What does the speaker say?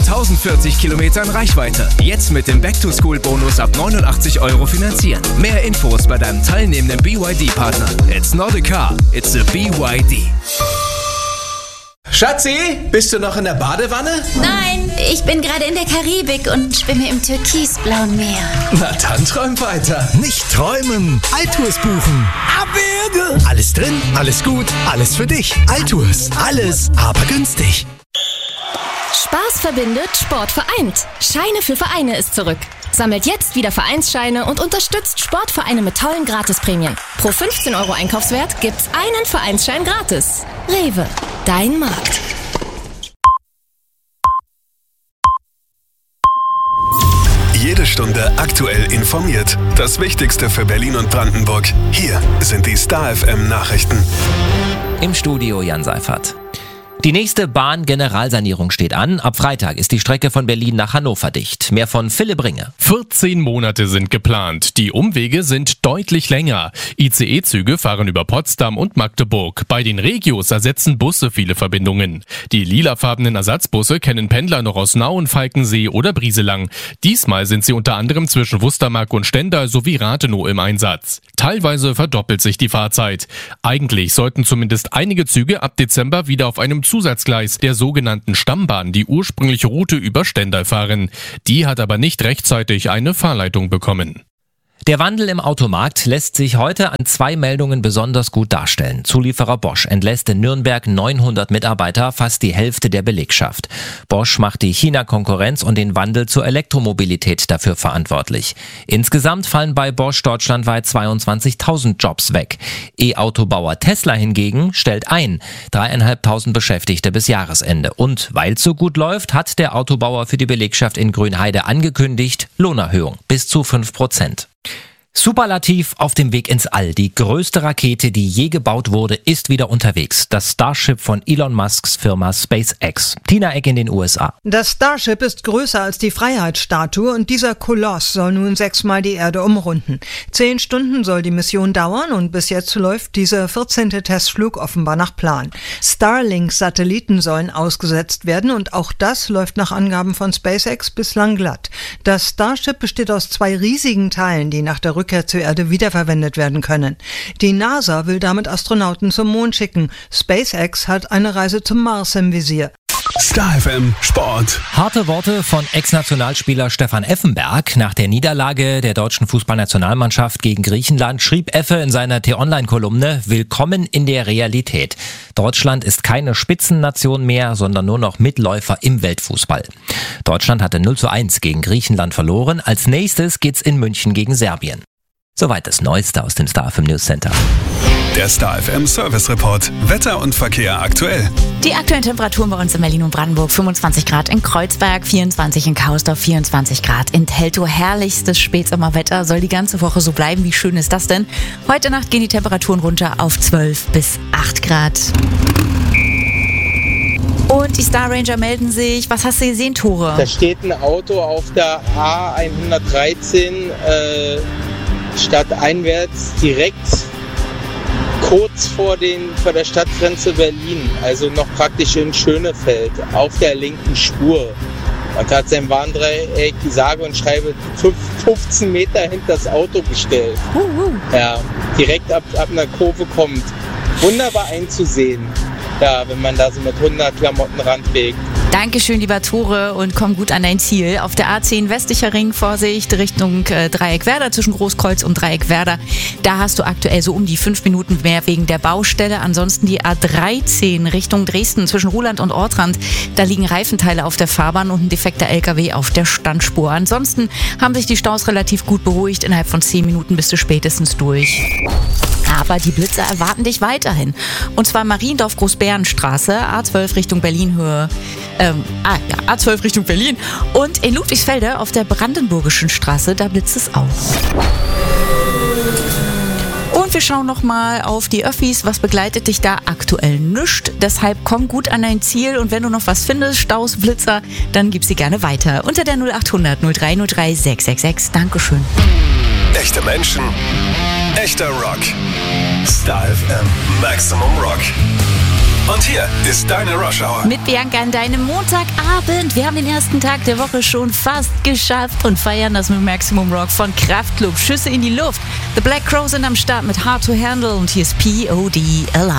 1040 Kilometern Reichweite. Jetzt mit dem Back-to-School-Bonus ab 89 € finanzieren. Mehr Infos bei deinem teilnehmenden BYD-Partner. It's not a car, it's a BYD. Schatzi, bist du noch in der Badewanne? Nein, ich bin gerade in der Karibik und schwimme im türkisblauen Meer. Na dann träum weiter. Nicht träumen, Altours buchen. Abwürge! Alles drin, alles gut, alles für dich. Altours, alles, aber günstig. Spaß verbindet, Sport vereint. Scheine für Vereine ist zurück. Sammelt jetzt wieder Vereinsscheine und unterstützt Sportvereine mit tollen Gratisprämien. Pro 15 € Einkaufswert gibt's einen Vereinsschein gratis. Rewe, dein Markt. Jede Stunde aktuell informiert. Das Wichtigste für Berlin und Brandenburg. Hier sind die Star FM Nachrichten. Im Studio Jan Seifert. Die nächste Bahn-Generalsanierung steht an. Ab Freitag ist die Strecke von Berlin nach Hannover dicht. Mehr von Philipp Ringe. 14 Monate sind geplant. Die Umwege sind deutlich länger. ICE-Züge fahren über Potsdam und Magdeburg. Bei den Regios ersetzen Busse viele Verbindungen. Die lilafarbenen Ersatzbusse kennen Pendler noch aus Nauen, Falkensee oder Brieselang. Diesmal sind sie unter anderem zwischen Wustermark und Stendal sowie Rathenow im Einsatz. Teilweise verdoppelt sich die Fahrzeit. Eigentlich sollten zumindest einige Züge ab Dezember wieder auf einem Zusatzgleis der sogenannten Stammbahn die ursprüngliche Route über Stendal fahren. Die hat aber nicht rechtzeitig eine Fahrleitung bekommen. Der Wandel im Automarkt lässt sich heute an 2 Meldungen besonders gut darstellen. Zulieferer Bosch entlässt in Nürnberg 900 Mitarbeiter, fast die Hälfte der Belegschaft. Bosch macht die China-Konkurrenz und den Wandel zur Elektromobilität dafür verantwortlich. Insgesamt fallen bei Bosch deutschlandweit 22.000 Jobs weg. E-Autobauer Tesla hingegen stellt ein. 3.500 Beschäftigte bis Jahresende. Und weil es so gut läuft, hat der Autobauer für die Belegschaft in Grünheide angekündigt, Lohnerhöhung bis zu 5%. Superlativ auf dem Weg ins All. Die größte Rakete, die je gebaut wurde, ist wieder unterwegs. Das Starship von Elon Musks Firma SpaceX. Tina Eck in den USA. Das Starship ist größer als die Freiheitsstatue und dieser Koloss soll nun 6-mal die Erde umrunden. 10 Stunden soll die Mission dauern und bis jetzt läuft dieser 14. Testflug offenbar nach Plan. Starlink-Satelliten sollen ausgesetzt werden und auch das läuft nach Angaben von SpaceX bislang glatt. Das Starship besteht aus 2 riesigen Teilen, die nach der Rückkehr zur Erde wiederverwendet werden können. Die NASA will damit Astronauten zum Mond schicken. SpaceX hat eine Reise zum Mars im Visier. Star FM Sport. Harte Worte von Ex-Nationalspieler Stefan Effenberg. Nach der Niederlage der deutschen Fußballnationalmannschaft gegen Griechenland schrieb Effe in seiner T-Online-Kolumne: Willkommen in der Realität. Deutschland ist keine Spitzennation mehr, sondern nur noch Mitläufer im Weltfußball. Deutschland hatte 0:1 gegen Griechenland verloren. Als nächstes geht's in München gegen Serbien. Soweit das Neueste aus dem Star FM News Center. Der Star FM Service Report. Wetter und Verkehr aktuell. Die aktuellen Temperaturen bei uns in Berlin und Brandenburg: 25 Grad in Kreuzberg, 24 in Kausdorf, 24 Grad in Teltow. Herrlichstes Spätsommerwetter, soll die ganze Woche so bleiben. Wie schön ist das denn? Heute Nacht gehen die Temperaturen runter auf 12 bis 8 Grad. Und die Star Ranger melden sich. Was hast du gesehen, Tore? Da steht ein Auto auf der A113 stadteinwärts direkt kurz vor der Stadtgrenze Berlin, also noch praktisch in Schönefeld, auf der linken Spur. Man hat sein Warndreieck, sage und schreibe 15 Meter hinter das Auto gestellt. Ja, direkt ab einer Kurve kommt. Wunderbar einzusehen, ja, wenn man da so mit 100 Klamotten ranfegt. Dankeschön, lieber Tore, und komm gut an dein Ziel. Auf der A10 westlicher Ring, Vorsicht, Richtung Dreieckwerder, zwischen Großkreuz und Dreieckwerder. Da hast du aktuell so um die 5 Minuten mehr wegen der Baustelle. Ansonsten die A13 Richtung Dresden, zwischen Ruhland und Ortrand. Da liegen Reifenteile auf der Fahrbahn und ein defekter LKW auf der Standspur. Ansonsten haben sich die Staus relativ gut beruhigt. Innerhalb von 10 Minuten bist du spätestens durch. Aber die Blitzer erwarten dich weiterhin. Und zwar Mariendorf Großbärenstraße, A12 Richtung Berlin-Höhe. A12 Richtung Berlin. Und in Ludwigsfelde auf der Brandenburgischen Straße, da blitzt es auch. Und wir schauen nochmal auf die Öffis. Was begleitet dich da? Aktuell nichts. Deshalb komm gut an dein Ziel. Und wenn du noch was findest, Staus, Blitzer, dann gib sie gerne weiter. Unter der 0800 0303 666. Dankeschön. Echte Menschen, echter Rock. Star FM Maximum Rock. Und hier ist deine Rush Hour. Mit Bianca an deinem Montagabend. Wir haben den ersten Tag der Woche schon fast geschafft und feiern das mit Maximum Rock von Kraftklub. Schüsse in die Luft. The Black Crows sind am Start mit Hard to Handle und hier ist POD Alive.